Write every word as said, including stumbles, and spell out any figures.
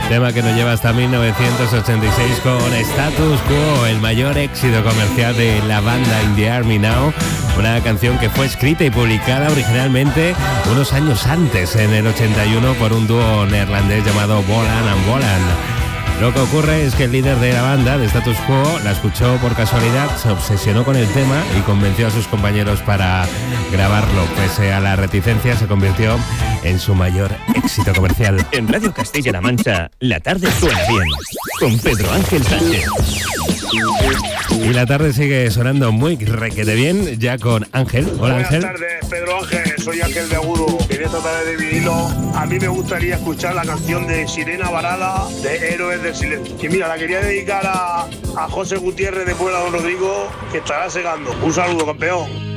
tema que nos lleva hasta mil novecientos ochenta y seis con Status Quo, el mayor éxito comercial de la banda In the Army Now, una canción que fue escrita y publicada originalmente unos años antes, en el ochenta y uno, por un dúo neerlandés llamado Bolan and Bolan. Lo que ocurre es que el líder de la banda, de Status Quo, la escuchó por casualidad, se obsesionó con el tema y convenció a sus compañeros para grabarlo. Pese a la reticencia, se convirtió en su mayor éxito comercial. En Radio Castilla-La Mancha, la tarde suena bien, con Pedro Ángel Sánchez. Y la tarde sigue sonando muy requete bien, ya con Ángel. Hola, Buenas Ángel. Buenas tardes, Pedro Ángel, soy Ángel de Agudo. Quería tratar de dividirlo. A mí me gustaría escuchar la canción de Sirena Varada, de Héroes del Silencio. Y mira, la quería dedicar a, a José Gutiérrez de Puebla Don Rodrigo, que estará segando. Un saludo, campeón.